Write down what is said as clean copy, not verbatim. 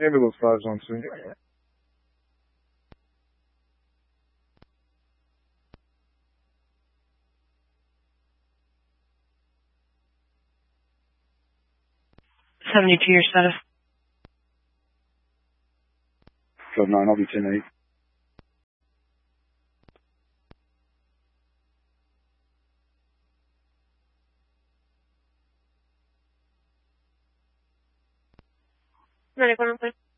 Ambulance 5's on scene. your status. 12-9, I'll be 10-8. Medical,